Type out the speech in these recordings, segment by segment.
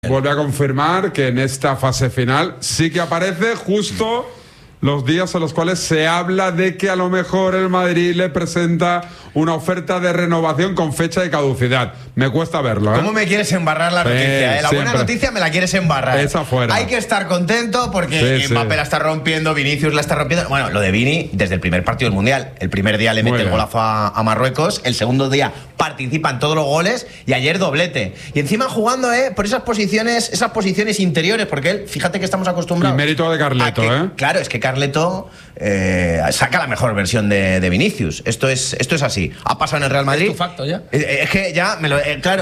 Vuelve a confirmar que en esta fase final sí que aparece justo los días en los cuales se habla de que a lo mejor el Madrid le presenta una oferta de renovación con fecha de caducidad. Me cuesta verlo, ¿eh? ¿Cómo me quieres embarrar la noticia? La buena noticia me la quieres embarrar. Esa fuera. Hay que estar contento porque Mbappé la está rompiendo, Vinicius la está rompiendo. Bueno, lo de Vini desde el primer partido del Mundial. El primer día le mete el golazo a Marruecos, el segundo día participa en todos los goles y ayer doblete. Y encima jugando por esas posiciones interiores, porque él, fíjate que estamos acostumbrados. Y mérito de Carleto, Claro, es que Carleto saca la mejor versión de Vinicius. Esto es así. Ha pasado en el Real Madrid. ¿Es tu facto ya? Es que ya me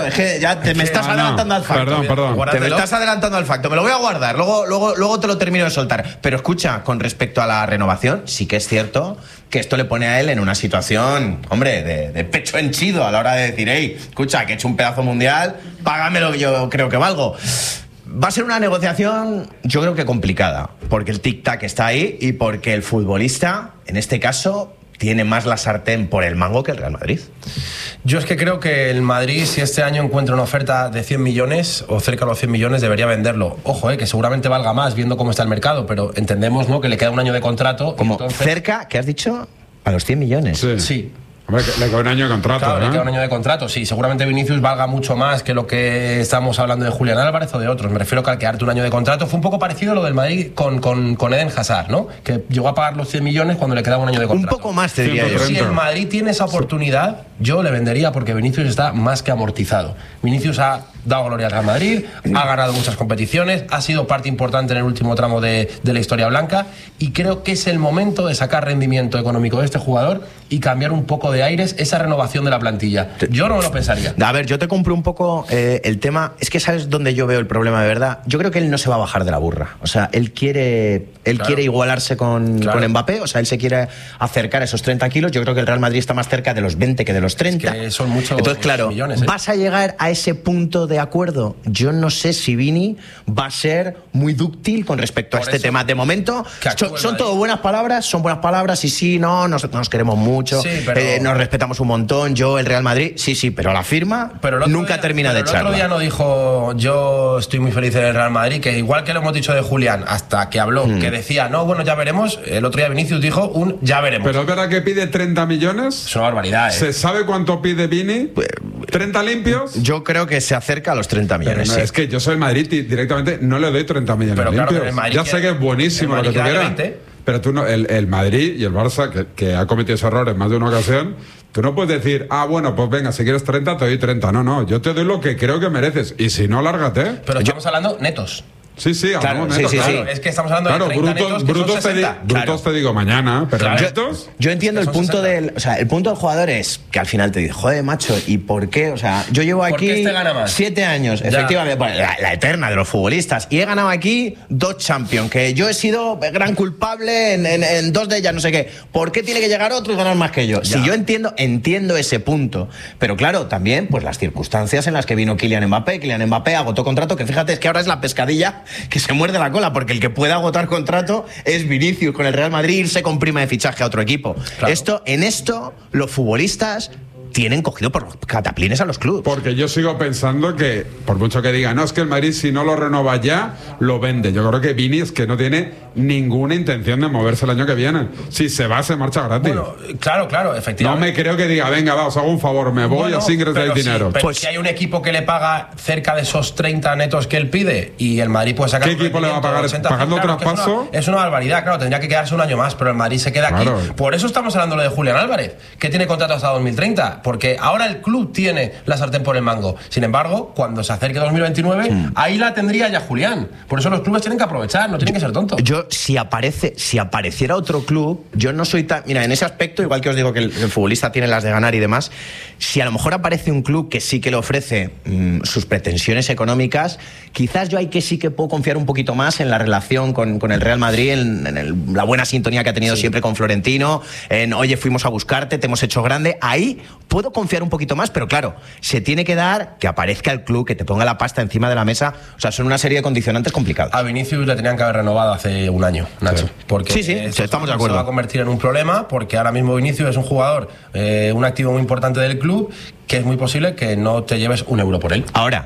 estás adelantando al facto. Perdón. Te me estás adelantando al facto. Me lo voy a guardar. Luego te lo termino de soltar. Pero escucha, con respecto a la renovación, sí que es cierto que esto le pone a él en una situación, hombre, de pecho henchido a la hora de decir, hey, escucha, que he hecho un pedazo mundial, págame lo que yo creo que valgo. Va a ser una negociación, yo creo que complicada, porque el tic-tac está ahí y porque el futbolista, en este caso, tiene más la sartén por el mango que el Real Madrid. Yo es que creo que el Madrid, si este año encuentra una oferta de 100 millones o cerca de los 100 millones, debería venderlo. Ojo, que seguramente valga más viendo cómo está el mercado, pero entendemos, ¿no?, que le queda un año de contrato. Como entonces, cerca, ¿qué has dicho? A los 100 millones. Sí. Hombre, le queda un año de contrato. Claro, le queda un año de contrato, sí. Seguramente Vinicius valga mucho más que lo que estamos hablando de Julián Álvarez o de otros. Me refiero que al quedarte un año de contrato fue un poco parecido a lo del Madrid con Eden Hazard, ¿no? Que llegó a pagar los 100 millones cuando le quedaba un año de contrato. Un poco más, te diría yo. Si el Madrid tiene esa oportunidad, yo le vendería porque Vinicius está más que amortizado. Vinicius ha dado gloria al Real Madrid, ha ganado muchas competiciones, ha sido parte importante en el último tramo de la historia blanca y creo que es el momento de sacar rendimiento económico de este jugador y cambiar un poco de aires esa renovación de la plantilla. Yo no me lo pensaría. A ver, yo te compro un poco el tema. Es que ¿sabes dónde yo veo el problema de verdad? Yo creo que él no se va a bajar de la burra. O sea, él quiere igualarse con Mbappé. O sea, él se quiere acercar a esos 30 kilos. Yo creo que el Real Madrid está más cerca de los 20 que de los 30. Es que son muchos. Entonces, claro, millones, ¿vas a llegar a ese punto de acuerdo? Yo no sé si Vini va a ser muy dúctil con respecto a este tema. De momento, son todo buenas palabras, y sí, no, nos queremos mucho, nos respetamos un montón. Yo, el Real Madrid, sí, pero la firma nunca termina de echarla. El otro día no dijo, yo estoy muy feliz en el Real Madrid, que igual que lo hemos dicho de Julián, hasta que habló, que decía, no, bueno, ya veremos. El otro día Vinicius dijo ya veremos. Pero es verdad que pide 30 millones. Es una barbaridad, ¿Se sabe cuánto pide Vini? ¿30 limpios? Yo creo que se acerca a los 30 millones. No, es que yo soy el Madrid y directamente no le doy 30 millones limpios. Claro, ya sé que es buenísimo lo que tú quieras. Pero tú no, el Madrid y el Barça, que ha cometido ese error en más de una ocasión, tú no puedes decir, bueno, pues venga, si quieres 30, te doy 30. No, yo te doy lo que creo que mereces. Y si no, lárgate. Pero estamos hablando netos. Sí, hablamos netos. Claro, es que estamos hablando de 30 netos, que son 60. Brutos te digo mañana, pero netos... Yo entiendo el punto del jugador es que al final te dice, joder, macho, ¿y por qué? O sea, yo llevo aquí 7 años, efectivamente, bueno, la eterna de los futbolistas, y he ganado aquí 2 Champions, que yo he sido gran culpable en 2 de ellas, no sé qué. ¿Por qué tiene que llegar otro y ganar más que yo? Si yo entiendo ese punto, pero claro, también pues las circunstancias en las que vino Kylian Mbappé agotó contrato, que fíjate, es que ahora es la pescadilla que se muerde la cola, porque el que puede agotar contrato es Vinicius con el Real Madrid, irse con prima de fichaje a otro equipo. Claro. En esto los futbolistas tienen cogido por los cataplines a los clubes. Porque yo sigo pensando que, por mucho que diga, no, es que el Madrid si no lo renova ya, lo vende. Yo creo que Vini es que no tiene ninguna intención de moverse el año que viene. Si se va, se marcha gratis. Bueno, claro, efectivamente. No me creo que diga, venga, os hago un favor, me voy, así ingresáis dinero. Pero si hay un equipo que le paga cerca de esos 30 netos que él pide y el Madrid puede sacar... ¿Qué equipo le va a pagar? 80, ¿Pagando traspaso? Es una barbaridad, claro, tendría que quedarse un año más, pero el Madrid se queda aquí. Por eso estamos hablando de Julián Álvarez, que tiene contrato hasta 2030. Porque ahora el club tiene la sartén por el mango. Sin embargo, cuando se acerque 2029, ahí la tendría ya Julián. Por eso los clubes tienen que aprovechar, no tienen que ser tontos. Yo, si apareciera otro club, yo no soy tan... Mira, en ese aspecto, igual que os digo que el futbolista tiene las de ganar y demás, si a lo mejor aparece un club que sí que le ofrece sus pretensiones económicas, quizás yo sí que puedo confiar un poquito más en la relación con el Real Madrid, en la buena sintonía que ha tenido siempre con Florentino, en, oye, fuimos a buscarte, te hemos hecho grande. Ahí puedo confiar un poquito más, pero claro, se tiene que dar que aparezca el club, que te ponga la pasta encima de la mesa. O sea, son una serie de condicionantes complicados. A Vinicius le tenían que haber renovado hace un año, Nacho. Porque sí, estamos de acuerdo. Se va a convertir en un problema, porque ahora mismo Vinicius es un jugador, un activo muy importante del club, que es muy posible que no te lleves un euro por él. Ahora,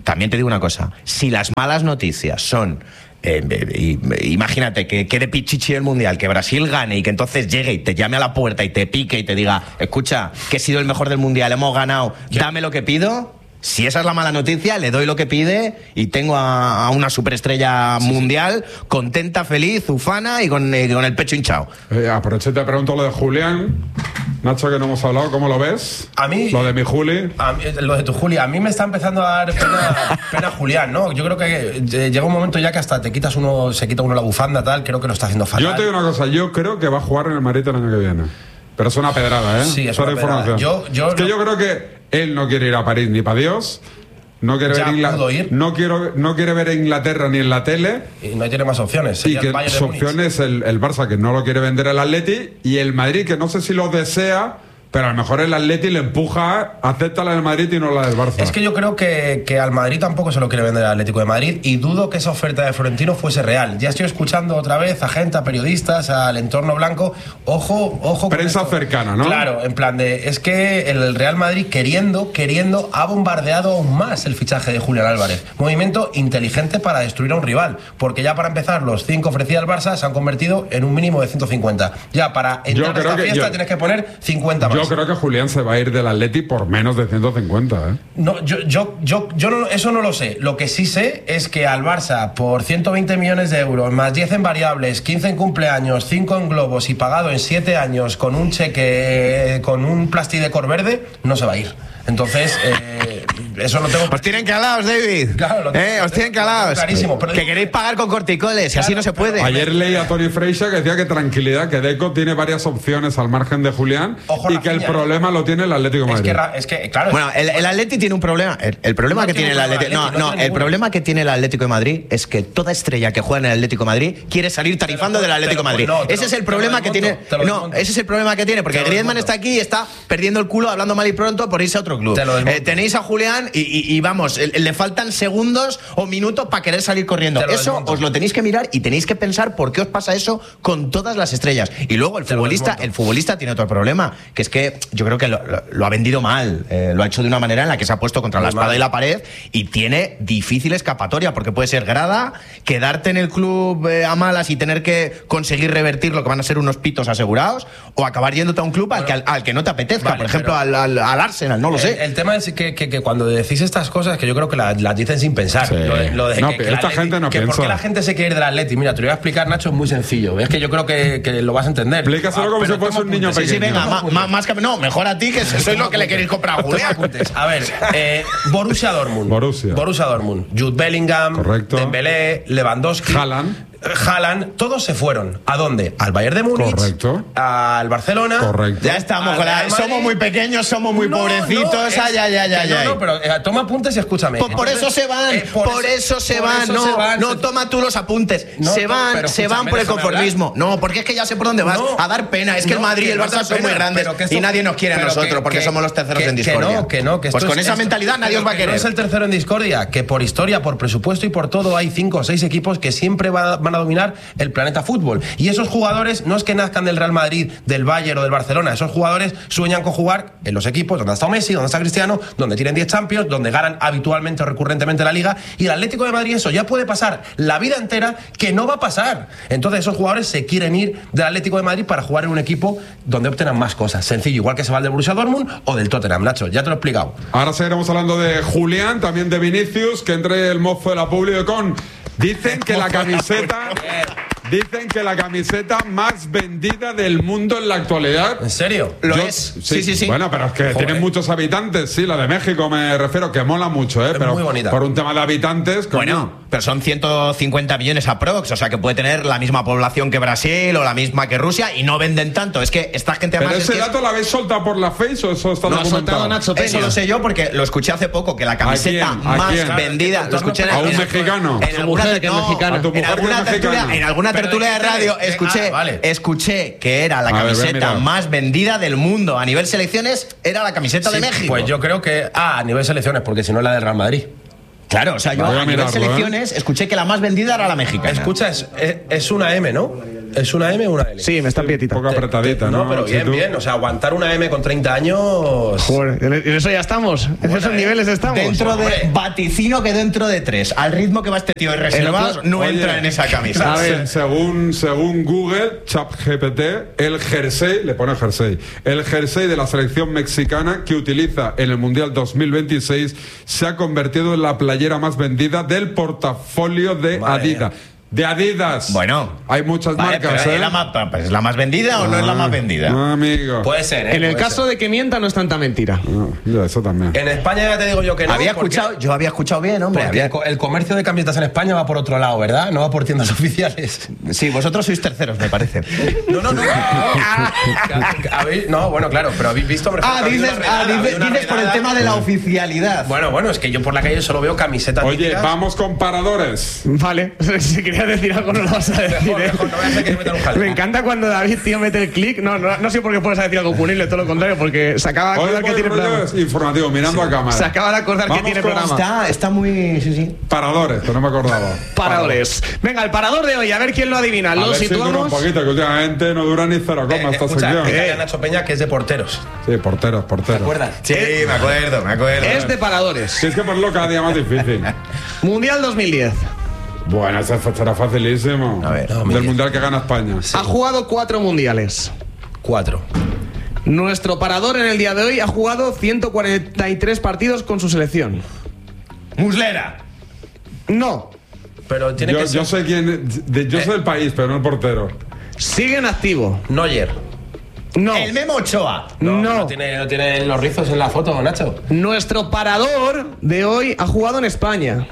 también te digo una cosa, si las malas noticias son... imagínate que quede pichichi el Mundial, que Brasil gane y que entonces llegue y te llame a la puerta y te pique y te diga, escucha, que he sido el mejor del Mundial, hemos ganado, dame lo que pido. Si esa es la mala noticia, le doy lo que pide y tengo a una superestrella mundial contenta, feliz, ufana y con el pecho hinchado. Aprovecho y te pregunto lo de Julián. Nacho, que no hemos hablado, ¿cómo lo ves? A mí... Lo de mi Juli. Lo de tu Juli. A mí me está empezando a dar pena Julián, ¿no? Yo creo que llega un momento ya que hasta se quita uno la bufanda, tal. Creo que lo está haciendo fatal. Yo te digo una cosa. Yo creo que va a jugar en el Madrid el año que viene. Pero es una pedrada, ¿eh? Sí, es una pedrada. Yo creo que él no quiere ir a París ni para Dios. No quiere no quiere ver a Inglaterra ni en la tele. Y no tiene más opciones. Y que su opción es el Barça, que no lo quiere vender el Atleti, y el Madrid, que no sé si lo desea, pero a lo mejor el Atleti le empuja, acepta la del Madrid y no la del Barça. Es que yo creo que al Madrid tampoco se lo quiere vender el Atlético de Madrid, y dudo que esa oferta de Florentino fuese real. Ya estoy escuchando otra vez a gente, a periodistas, al entorno blanco. Ojo. Prensa cercana, ¿no? Claro, en plan de... Es que el Real Madrid queriendo, ha bombardeado aún más el fichaje de Julián Álvarez. Movimiento inteligente para destruir a un rival. Porque ya para empezar, los 5 ofrecía el Barça se han convertido en un mínimo de 150. Ya para entrar a esta fiesta tienes que poner 50 más. Yo creo que Julián se va a ir del Atleti por menos de 150, ¿eh? No, yo no, eso no lo sé. Lo que sí sé es que al Barça, por 120 millones de euros, más 10 en variables, 15 en cumpleaños, 5 en globos y pagado en 7 años con un cheque, con un plastidecor verde, no se va a ir. Entonces, eso no tengo... Os tienen calados, David. Claro, os tienen calados. Clarísimo. Pero que queréis pagar con corticoles, claro, y así no se puede. Ayer leí a Toni Freixa que decía que tranquilidad, que Deco tiene varias opciones al margen de Julián. Ojo, y que el problema lo tiene el Atlético de Madrid. Es que claro. Bueno, el Atleti tiene un problema. El problema que tiene el Atlético... el problema que tiene el Atlético de Madrid es que toda estrella que juega en el Atlético de Madrid quiere salir tarifando del Atlético de Madrid. Ese es el problema que tiene. No, ese es el problema que tiene, porque Griezmann está aquí y está perdiendo el culo, hablando mal y pronto, por irse a otro club. Tenéis a Julián y vamos, le faltan segundos o minutos para querer salir corriendo. Eso os lo tenéis que mirar y tenéis que pensar por qué os pasa eso con todas las estrellas. Y luego el futbolista tiene otro problema, que es que yo creo que lo ha vendido mal. Lo ha hecho de una manera en la que se ha puesto contra la espada y la pared y tiene difícil escapatoria, porque puede ser grada, quedarte en el club a malas y tener que conseguir revertir lo que van a ser unos pitos asegurados, o acabar yéndote a un club al que no te apetezca, por ejemplo al Arsenal, no lo sé. El tema es que cuando decís estas cosas, que yo creo que las dicen sin pensar. Sí. Esta gente no piensa. ¿Por qué la gente se quiere ir del Atleti? Mira, te lo voy a explicar, Nacho, es muy sencillo. Es que yo creo que lo vas a entender. Explícaselo como si fuese un niño pequeño. Sí, venga, más que... No, mejor a ti, que sois lo que le queréis comprar a Julián. A ver, Borussia Dortmund. Borussia Dortmund. Jude Bellingham. Correcto. Dembélé, Lewandowski. Haaland, todos se fueron. ¿A dónde? Al Bayern de Múnich. Correcto. Al Barcelona. Correcto. Ya estamos, somos muy pequeños, somos muy pobrecitos. No, pero toma apuntes y escúchame. Por eso se van. Por eso se van. No, toma tú los apuntes. Se van por el conformismo. No, porque es que ya sé por dónde vas. A dar pena. Es que el Madrid y el Barça son muy grandes y nadie nos quiere a nosotros porque somos los terceros en discordia. Pues con esa mentalidad nadie os va a querer. No es el tercero en discordia, que por historia, por presupuesto y por todo hay 5 o 6 equipos que siempre van a dominar el planeta fútbol. Y esos jugadores no es que nazcan del Real Madrid, del Bayern o del Barcelona. Esos jugadores sueñan con jugar en los equipos donde ha estado Messi, donde está Cristiano, donde tienen 10 Champions, donde ganan habitualmente o recurrentemente la Liga. Y el Atlético de Madrid, eso ya puede pasar la vida entera, que no va a pasar. Entonces esos jugadores se quieren ir del Atlético de Madrid para jugar en un equipo donde obtengan más cosas. Sencillo, igual que se va del Borussia Dortmund o del Tottenham, Nacho. Ya te lo he explicado. Ahora seguiremos hablando de Julián, también de Vinicius, que entre el mozo de la Publi de Con. Dicen que la camiseta más vendida del mundo en la actualidad. ¿En serio? ¿Lo es? Sí. Bueno, pero es que tienen muchos habitantes, sí, la de México me refiero, que mola mucho, es pero muy bonita. Por un tema de habitantes, bueno, pero son 150 millones aprox, o sea que puede tener la misma población que Brasil o la misma que Rusia y no venden tanto. Es que esta gente además. ¿Pero ese dato lo habéis soltado por la Face o eso está documentado? Nacho Peña. Eso lo sé yo porque lo escuché hace poco, que la camiseta más vendida. Lo escuché a un mexicano. En alguna tertulia de radio escuché que era la camiseta más vendida del mundo. A nivel selecciones era la camiseta de México. Pues yo creo que a nivel selecciones, porque si no es la del Real Madrid. Claro, o sea, yo a nivel selecciones escuché que la más vendida era la mexicana. Escucha, es una M, ¿no? ¿Es una M o una L? Sí, me está pietita. Un poco apretadita, ¿no? No, pero bien, bien. O sea, aguantar una M con 30 años... Joder, en eso ya estamos. En esos niveles estamos. Dentro de vaticino que dentro de 3. Al ritmo que va este tío de reservas, no entra en esa camisa. A ver, según Google, ChatGPT, el jersey, le pone jersey, el jersey de la selección mexicana que utiliza en el Mundial 2026 se ha convertido en la playera más vendida del portafolio de Adidas. De Adidas. Bueno. Hay muchas marcas, ¿Es la más vendida o no es la más vendida? Amigo. Puede ser, En el caso de que mienta, no es tanta mentira. Ya, eso también. En España ya te digo yo que no. Yo había escuchado bien, hombre. El comercio de camisetas en España va por otro lado, ¿verdad? No va por tiendas oficiales. Sí, vosotros sois terceros, me parece. No, bueno, claro, pero habéis visto... Dices por el tema de la oficialidad. Bueno, es que yo por la calle solo veo camisetas. Oye, míticas. vamos con paradores. Vale, si querías decir algo no lo vas a decir. Mejor, no voy a hacer que me metan un jaleo. Me encanta cuando David, tío, mete el clic. No sé por qué puedes decir algo punible, todo lo contrario, porque se acaba de acordar que tiene programa. Informativo, mirando a cámara. Se acaba de acordar que tiene programa. Está muy... Sí. Paradores, que no me acordaba. Paradores. Venga, el parador de hoy, a ver quién lo adivina. Lo situamos. Si dura un poquito, que últimamente no dura ni 0, esta sección. Nacho Peña, que es de porteros. Sí, porteros. ¿Te acuerdas? Sí, me acuerdo. Es de paradores. Si es que ponerlo cada día más difícil. Mundial 2010. Bueno, ese será facilísimo. A ver, del mundial que gana España. Sí. Ha jugado 4 mundiales. 4. Nuestro parador en el día de hoy ha jugado 143 partidos con su selección. Muslera. No. Pero tiene que ser... Yo sé quién. Yo soy del país, pero no el portero. Sigue en activo. Neuer. No. El Memo Ochoa. No tiene los rizos en la foto, Nacho. Nuestro parador de hoy ha jugado en España.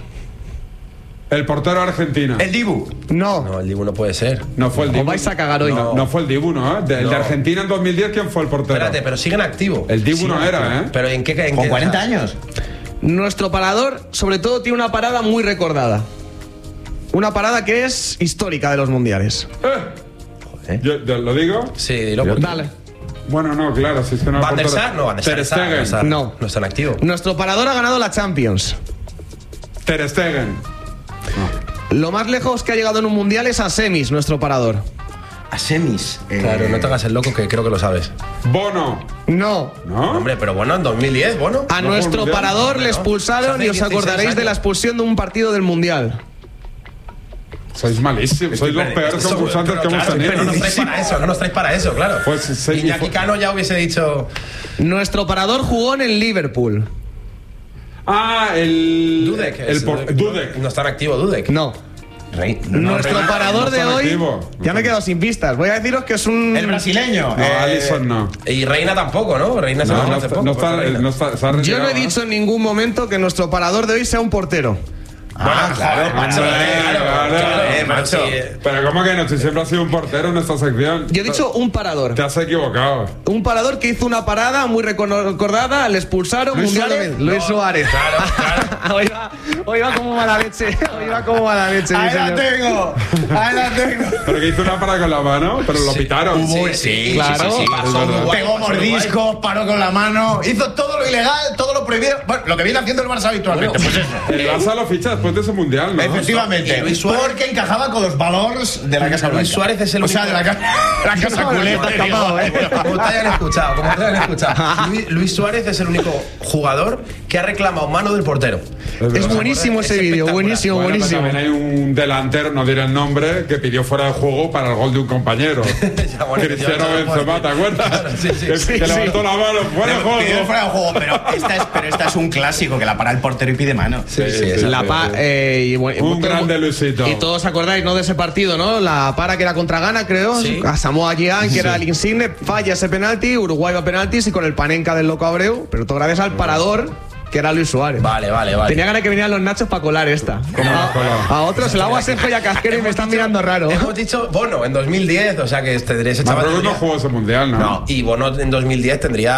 El portero argentino. El Dibu. No, el Dibu no puede ser. No fue el Dibu. Os vais a cagar hoy. No fue el Dibu, ¿no? El de Argentina en 2010, ¿quién fue el portero? Espérate, pero sigue en activo. El Dibu no era, ¿eh? Pero ¿en qué? Con 40 años. Nuestro parador, sobre todo, tiene una parada muy recordada. Una parada que es histórica de los mundiales. ¿Yo lo digo? Sí, dilo. Dale. Bueno, no, claro, si es que no. Van der Sar, no, Van der Sar. Ter Stegen. No está en activo. Nuestro parador ha ganado la Champions. Ter Stegen. Lo más lejos que ha llegado en un mundial es a semis, nuestro parador. A semis. Claro, no te hagas el loco, que creo que lo sabes. Bono. No. ¿No? Hombre, pero bueno, en 2010, Bono. A nuestro parador le expulsaron y os acordaréis de la expulsión de un partido del mundial. Sois malísimos, sois los peores concursantes que hemos tenido. Pero no nos traéis para eso, claro. Pues Iñaki Cano ya hubiese dicho... Nuestro parador jugó en el Liverpool. El... Dudek. Dudek. No está en activo, Dudek. No. Nuestro parador de hoy... activo. Ya me he quedado sin pistas. Voy a deciros que es un... El brasileño. No, Alisson no. Y Reina tampoco, ¿no? Reina se No hace poco. está, se ha retirado, Yo no he dicho en ningún momento que nuestro parador de hoy sea un portero. Claro, macho. Macho. Pero ¿cómo que no? Si siempre ha sido un portero en esta sección. Yo he dicho un parador. Te has equivocado. Un parador que hizo una parada muy recordada, le expulsaron mundialmente. Luis Suárez. Claro. Hoy va como mala leche. Hoy va como mala leche. Ahí la tengo. Pero que hizo una parada con la mano, pero lo pitaron. Sí, claro. Pegó mordiscos, paró con la mano, hizo todo lo ilegal, todo lo prohibido. Bueno, lo que viene haciendo el Barça habitualmente. Pues eso. El Barça lo ficha después de ese mundial, ¿no? Efectivamente. Luis Suárez, porque encajaba con los valores de la Casa Blanca. Luis Suárez es el único... O sea, de la Casa Culeta. Como te hayan escuchado. Luis Suárez es el único jugador que ha reclamado mano del portero. Es buenísimo ese vídeo, buenísimo, Bueno, buenísimo. También hay un delantero, no diré el nombre, que pidió fuera de juego para el gol de un compañero. Cristiano Benzema, ¿te acuerdas? Sí. Que levantó la mano fuera de juego. Pidió fuera de juego, pero esta es un clásico, que la para el portero y pide mano. Un grande Luisito. Y todos acordáis, ¿no? De ese partido, ¿no? La para que era contra Ghana, creo. Sí. A Samoa Gyan, que era el insigne, falla ese penalti. Uruguay va a penaltis y con el Panenka del loco Abreu. Pero todo gracias al parador, que era Luis Suárez. Vale. Tenía ganas que vinieran los nachos para colar esta. A otros, el agua a Sergio y a Casquero y me están mirando raro. Hemos dicho Bono en 2010, o sea que tendría ese chaval. Marruecos no jugó ese mundial, ¿no? Y Bono en 2010 tendría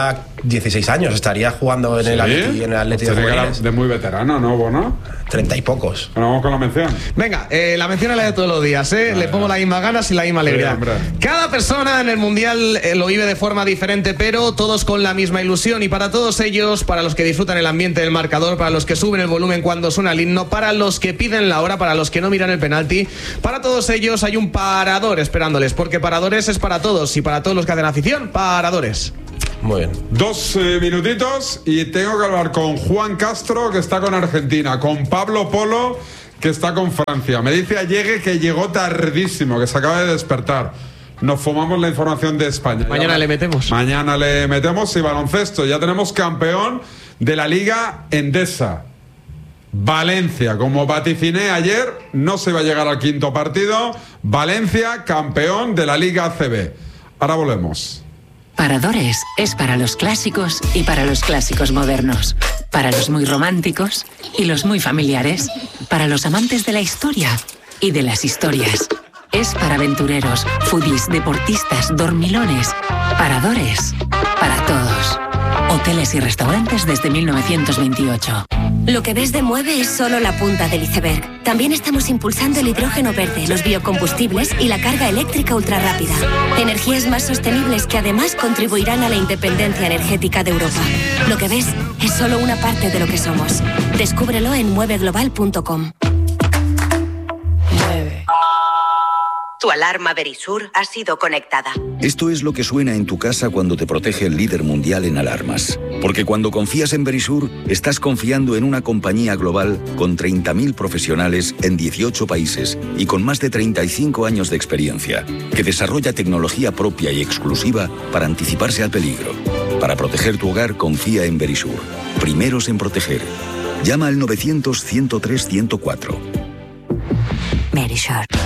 16 años, estaría jugando en el Atleti, de juveniles. De muy veterano, ¿no, Bono? 30 y pocos. Bueno, vamos con la mención. Venga, la mención es la de todos los días, ¿eh? Le pongo las mismas ganas y la misma alegría. Cada persona en el Mundial lo vive de forma diferente, pero todos con la misma ilusión. Y para todos ellos, para los que disfrutan el ambiente del marcador, para los que suben el volumen cuando suena el himno, para los que piden la hora, para los que no miran el penalti, para todos ellos hay un parador esperándoles, porque paradores es para todos y para todos los que hacen afición, paradores. Muy bien. 2 minutitos y tengo que hablar con Juan Castro, que está con Argentina, con Pablo Polo, que está con Francia. Me dice Allegue que llegó tardísimo, que se acaba de despertar. Nos fumamos la información de España. Mañana le metemos. Mañana le metemos. Y baloncesto, ya tenemos campeón de la Liga Endesa. Valencia, como vaticiné ayer, no se va a llegar al quinto partido. Valencia, campeón de la Liga ACB. Ahora volvemos. Paradores es para los clásicos y para los clásicos modernos. Para los muy románticos y los muy familiares. Para los amantes de la historia y de las historias. Es para aventureros, foodies, deportistas, dormilones. Paradores para todos. Hoteles y restaurantes desde 1928. Lo que ves de Mueve es solo la punta del iceberg. También estamos impulsando el hidrógeno verde, los biocombustibles y la carga eléctrica ultrarrápida. Energías más sostenibles que además contribuirán a la independencia energética de Europa. Lo que ves es solo una parte de lo que somos. Descúbrelo en mueveglobal.com. Mueve. Tu alarma Verisur ha sido conectada. Esto es lo que suena en tu casa cuando te protege el líder mundial en alarmas. Porque cuando confías en Verisur, estás confiando en una compañía global con 30.000 profesionales en 18 países y con más de 35 años de experiencia, que desarrolla tecnología propia y exclusiva para anticiparse al peligro. Para proteger tu hogar, confía en Verisur. Primeros en proteger. Llama al 900-103-104. Verisur.